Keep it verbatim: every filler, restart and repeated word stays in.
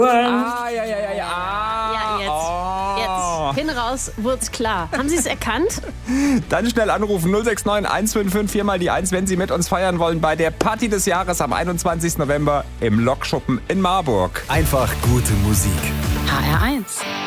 Ah, ja, ja, ja, ja. Ah, Ja, jetzt. oh. Jetzt. Hin raus, wird's klar. Haben Sie es erkannt? Dann schnell anrufen null sechs neun eins fünf fünf vier mal die eins, wenn Sie mit uns feiern wollen bei der Party des Jahres am einundzwanzigsten November im Lokschuppen in Marburg. Einfach gute Musik. H R eins.